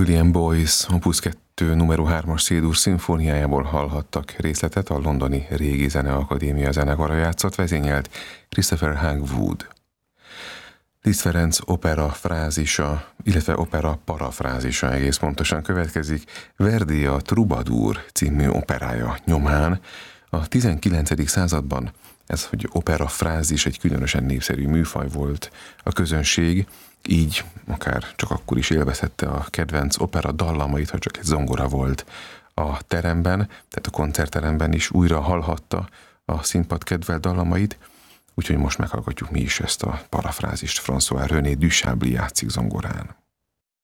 William Boyce Opus 2 nr. 3-as C-dur szimfóniájából hallhattak részletet, a londoni Régi Zeneakadémia zenekara játszott, vezényelt Christopher Hugh Wood. Liszt Ferenc opera frázisa, illetve opera parafrázisa egész pontosan következik Verdi a Troubadour című operája nyomán. A 19. században ez, hogy opera frázis egy különösen népszerű műfaj volt, a közönség így akár csak akkor is élvezhette a kedvenc opera dallamait, ha csak egy zongora volt a teremben, tehát a koncertteremben is újra hallhatta a színpad kedvelt dallamait, úgyhogy most meghallgatjuk mi is ezt a parafrázist. François René Duchabley játszik zongorán.